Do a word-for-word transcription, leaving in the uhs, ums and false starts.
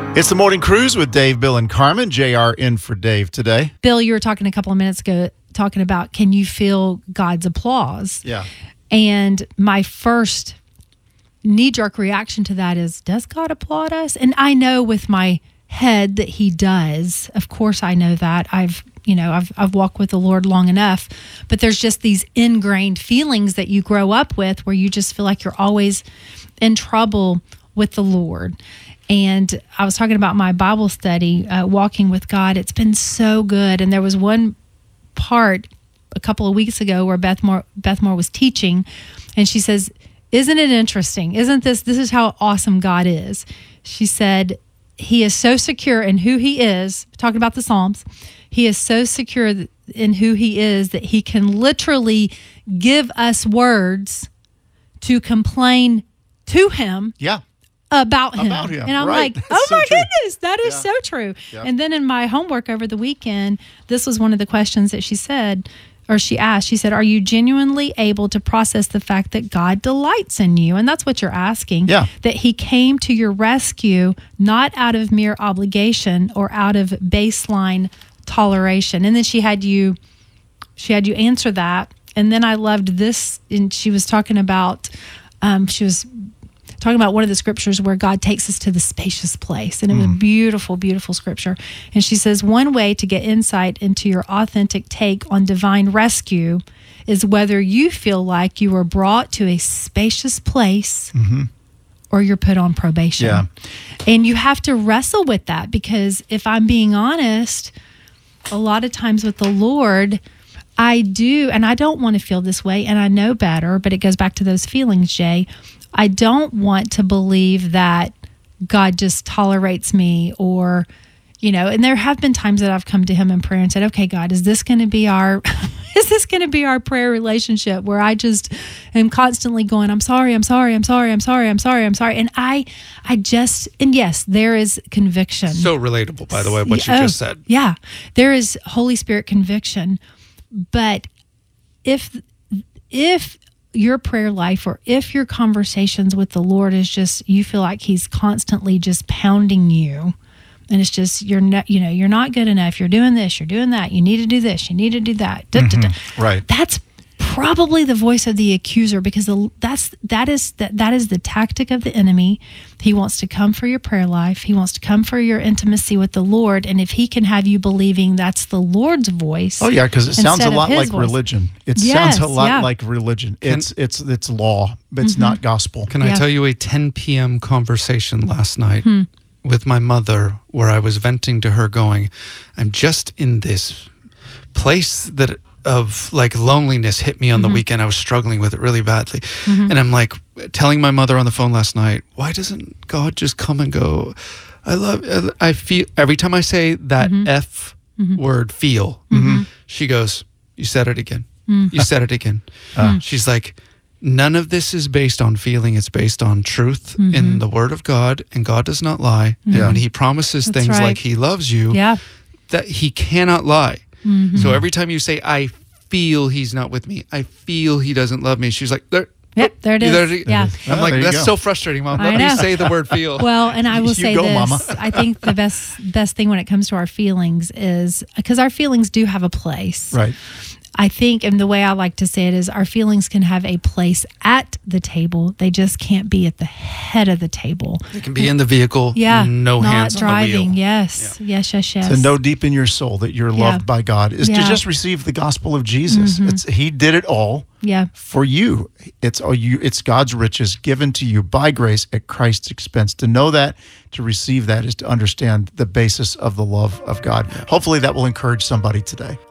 It's the Morning Cruise with Dave, Bill, and Carmen. J R in for Dave today. Bill, you were talking a couple of minutes ago, talking about, can you feel God's applause? Yeah. And my first knee-jerk reaction to that is, does God applaud us? And I know with my head that he does. Of course I know that. I've, you know, I've I've walked with the Lord long enough, but there's just these ingrained feelings that you grow up with where you just feel like you're always in trouble with the Lord. And I was talking about my Bible study, uh, walking with God. It's been so good. And there was one part a couple of weeks ago where Beth Moore, Beth Moore was teaching, and she says, isn't it interesting? Isn't this, this is how awesome God is. She said, he is so secure in who he is, talking about the Psalms, he is so secure in who he is that he can literally give us words to complain to him. Yeah. About him. About him. And I'm right. like, That's oh so my true. goodness, that is Yeah. so true. Yeah. And then in my homework over the weekend, this was one of the questions that she said, or she asked, she said, are you genuinely able to process the fact that God delights in you? And that's what you're asking. Yeah. That he came to your rescue, not out of mere obligation or out of baseline toleration. And then she had you, she had you answer that. And then I loved this, and she was talking about, um, she was talking about one of the scriptures where God takes us to the spacious place. And it was a beautiful, beautiful scripture. And she says, one way to get insight into your authentic take on divine rescue is whether you feel like you were brought to a spacious place Mm-hmm. or you're put on probation. Yeah. And you have to wrestle with that, because if I'm being honest, a lot of times with the Lord, I do, and I don't want to feel this way, and I know better, but it goes back to those feelings, Jay. I don't want to believe that God just tolerates me, or, you know, and there have been times that I've come to him in prayer and said, okay, God, is this going to be our, is this going to be our prayer relationship where I just am constantly going, I'm sorry, I'm sorry, I'm sorry, I'm sorry, I'm sorry, I'm sorry. And I, I just, and yes, there is conviction. So relatable, by the way, what you Oh, just said. Yeah, there is Holy Spirit conviction. But if, if, your prayer life, or if your conversations with the Lord is just, you feel like he's constantly just pounding you, and it's just, you're not, you know, you're not good enough, you're doing this, you're doing that, you need to do this, you need to do that. Da, da, da. Right. That's probably the voice of the accuser, because the, that's that is that that is the tactic of the enemy. He wants to come for your prayer life. He wants to come for your intimacy with the Lord. And if he can have you believing that's the Lord's voice, Oh yeah, because it sounds a instead of lot his like voice. religion. It Yes, sounds a lot yeah. like religion. Can- It's it's it's law, but it's not gospel. Can Yeah. I tell you a ten p.m. conversation last night Hmm. with my mother where I was venting to her going, I'm just in this place that of like loneliness hit me on the weekend. I was struggling with it really badly. And I'm like telling my mother on the phone last night, why doesn't God just come and go, I love, I feel, every time I say that F word, feel, she goes, you said it again. You said it again. She's like, none of this is based on feeling. It's based on truth in the word of God, and God does not lie. And when he promises That's things right. like he loves you, yeah, that he cannot lie. So every time you say, I feel he's not with me, I feel he doesn't love me, she's like, there, yep, there it is. there it- Yeah. I'm Oh, like, there you that's go. so frustrating, Mom. I Let me know. say the word feel. Well, and I will You say go, this. Mama. I think the best best thing when it comes to our feelings is, because our feelings do have a place. Right. I think, and the way I like to say it is, our feelings can have a place at the table. They just can't be at the head of the table. It can be in the vehicle, Yeah. no not hands driving. on the wheel. Yes. Yes, yes, yes. To know deep in your soul that you're loved Yeah. by God is to Yeah. just receive the gospel of Jesus. It's he did it all Yeah. for you. It's all you. It's God's riches given to you by grace at Christ's expense. To know that, to receive that, is to understand the basis of the love of God. Hopefully, that will encourage somebody today.